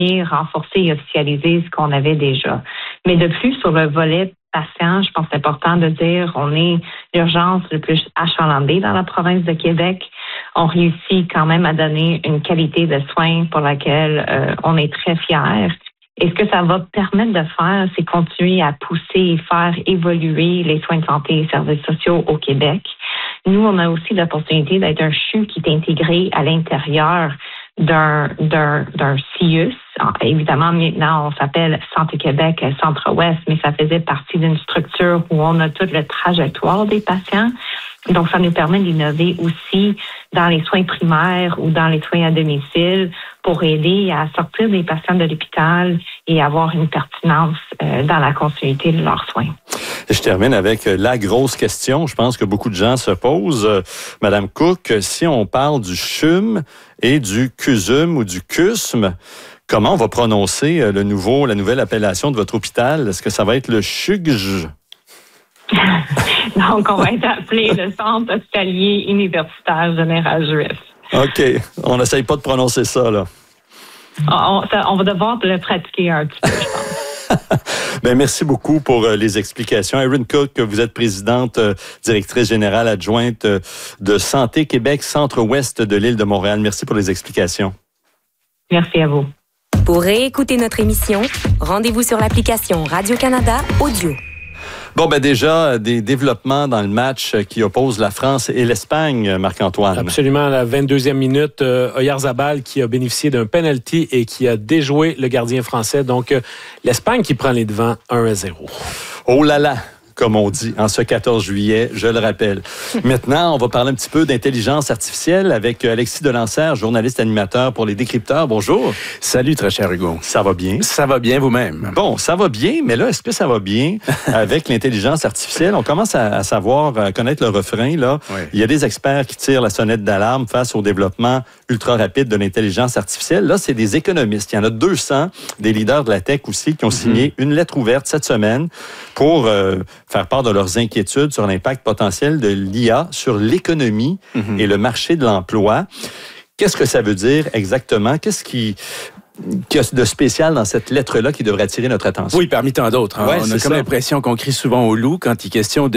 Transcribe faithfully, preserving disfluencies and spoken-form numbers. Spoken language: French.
vient renforcer et officialiser ce qu'on avait déjà. Mais de plus, sur le volet patient, je pense que c'est important de dire on est l'urgence le plus achalandée dans la province de Québec. On réussit quand même à donner une qualité de soins pour laquelle euh, on est très fiers. Et ce que ça va permettre de faire, c'est continuer à pousser et faire évoluer les soins de santé et services sociaux au Québec. Nous, on a aussi l'opportunité d'être un C H U qui est intégré à l'intérieur d'un, d'un, d'un C I U S. Alors, évidemment, maintenant, on s'appelle Santé Québec Centre-Ouest, mais ça faisait partie d'une structure où on a toute la trajectoire des patients. Donc, ça nous permet d'innover aussi dans les soins primaires ou dans les soins à domicile pour aider à sortir des patients de l'hôpital et avoir une pertinence euh, dans la continuité de leurs soins. Je termine avec la grosse question. Je pense que beaucoup de gens se posent. Euh, Madame Cook, si on parle du C H U M et du C U S U M ou du C U S M, comment on va prononcer le nouveau, la nouvelle appellation de votre hôpital? Est-ce que ça va être le C H U G J? Donc, on va être appelé le Centre hospitalier universitaire général juif. OK. On n'essaye pas de prononcer ça, là. On, ça, on va devoir le pratiquer un petit peu, je pense. Bien, merci beaucoup pour euh, les explications. Erin Cook, vous êtes présidente, euh, directrice générale adjointe euh, de Santé Québec, centre-ouest de l'île de Montréal. Merci pour les explications. Merci à vous. Pour réécouter notre émission, rendez-vous sur l'application Radio-Canada Audio. Bon, ben déjà, des développements dans le match qui oppose la France et l'Espagne, Marc-Antoine. Absolument, à la vingt-deuxième minute, euh, Oyarzabal qui a bénéficié d'un penalty et qui a déjoué le gardien français. Donc, euh, l'Espagne qui prend les devants un à zéro. Oh là là! Comme on dit, en ce quatorze juillet, je le rappelle. Maintenant, on va parler un petit peu d'intelligence artificielle avec Alexis Delancer, journaliste animateur pour Les Décrypteurs. Bonjour. Salut, très cher Hugo. Ça va bien? Ça va bien vous-même. Bon, ça va bien, mais là, est-ce que ça va bien avec l'intelligence artificielle? On commence à, à savoir, à connaître le refrain, là. Oui. Il y a des experts qui tirent la sonnette d'alarme face au développement ultra rapide de l'intelligence artificielle. Là, c'est des économistes. Il y en a deux cents, des leaders de la tech aussi, qui ont signé mm-hmm. une lettre ouverte cette semaine pour euh, faire part de leurs inquiétudes sur l'impact potentiel de l'I A sur l'économie mm-hmm. et le marché de l'emploi. Qu'est-ce que ça veut dire exactement? Qu'est-ce qui... qu'il y a de spécial dans cette lettre-là qui devrait attirer notre attention? Oui, parmi tant d'autres. Hein. Ouais, on a comme ça. l'impression qu'on crie souvent au loup quand il est question de